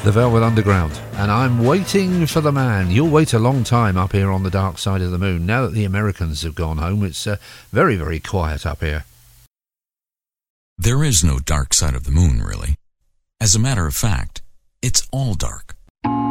The Velvet Underground, and I'm waiting for the man. You'll wait a long time up here on the dark side of the moon. Now that the Americans have gone home, it's very, very quiet up here. There is no dark side of the moon, really. As a matter of fact, it's all dark.